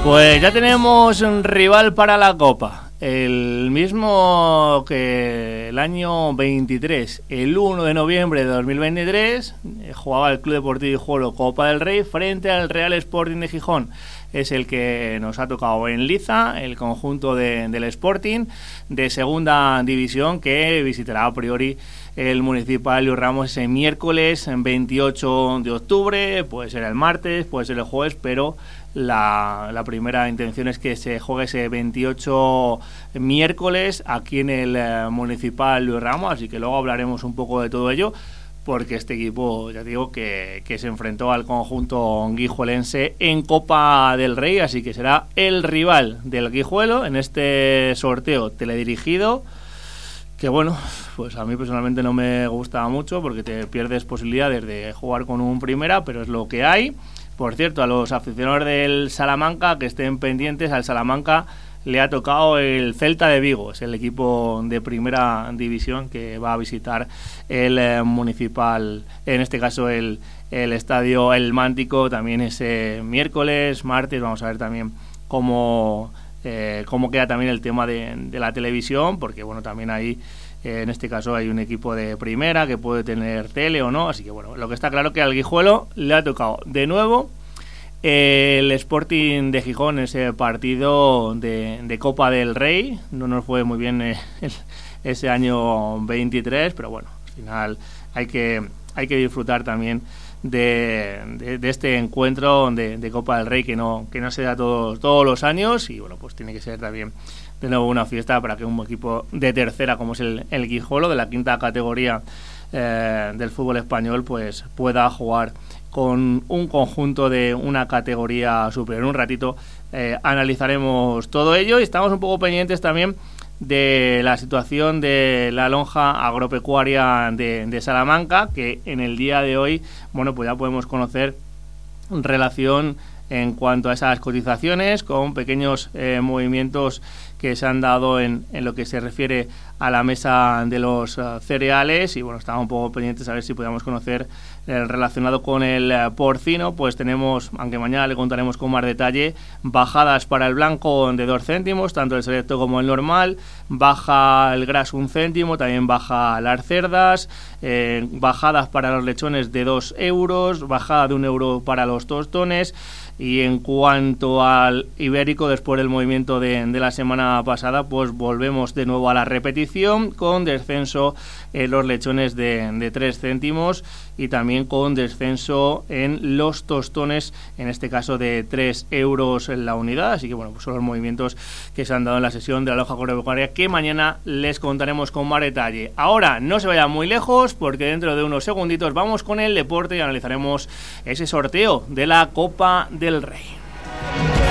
Pues ya tenemos un rival para la Copa. El mismo que el año 23, el 1 de noviembre de 2023, jugaba el Club Deportivo Guijuelo Copa del Rey frente al Real Sporting de Gijón. Es el que nos ha tocado en liza, el conjunto del Sporting de segunda división, que visitará a priori el Municipal Luis Ramos ese miércoles 28 de octubre, puede ser el martes, puede ser el jueves, pero la primera intención es que se juegue ese 28 miércoles aquí en el Municipal Luis Ramos, así que luego hablaremos un poco de todo ello, porque este equipo, ya digo, que se enfrentó al conjunto guijuelense en Copa del Rey, así que será el rival del Guijuelo en este sorteo teledirigido, que bueno, pues a mí personalmente no me gusta mucho porque te pierdes posibilidades de jugar con un primera, pero es lo que hay. Por cierto, a los aficionados del Salamanca que estén pendientes, al Salamanca le ha tocado el Celta de Vigo, es el equipo de primera división que va a visitar el Municipal, en este caso el estadio El Mántico, también ese miércoles, martes. Vamos a ver también cómo queda también el tema de la televisión, porque bueno, también ahí en este caso hay un equipo de primera que puede tener tele o no, así que bueno, lo que está claro que al Guijuelo le ha tocado de nuevo el Sporting de Gijón, ese partido de Copa del Rey. No nos fue muy bien ese año 23, pero bueno, al final hay que disfrutar también de este encuentro de Copa del Rey que no se da todos los años, y bueno, pues tiene que ser también de nuevo una fiesta para que un equipo de tercera como es el Guijuelo, de la quinta categoría del fútbol español, pues pueda jugar con un conjunto de una categoría superior. En un ratito analizaremos todo ello y estamos un poco pendientes también de la situación de la lonja agropecuaria de Salamanca, que en el día de hoy, bueno, pues ya podemos conocer relación en cuanto a esas cotizaciones, con pequeños movimientos que se han dado en lo que se refiere a la mesa de los cereales, y bueno, estamos un poco pendientes a ver si podemos conocer relacionado con el porcino. Pues tenemos, aunque mañana le contaremos con más detalle, bajadas para el blanco de 2 céntimos, tanto el selecto como el normal, baja el gras 1 céntimo, también baja las cerdas, bajadas para los lechones de 2 euros, bajada de 1 euro para los tostones. Y en cuanto al ibérico, después del movimiento de la semana pasada, pues volvemos de nuevo a la repetición, con descenso en los lechones de 3 céntimos y también con descenso en los tostones, en este caso de 3 euros en la unidad. Así que bueno, pues son los movimientos que se han dado en la sesión de la lonja agropecuaria, que mañana les contaremos con más detalle. Ahora no se vayan muy lejos, porque dentro de unos segunditos vamos con el deporte y analizaremos ese sorteo de la Copa del Rey.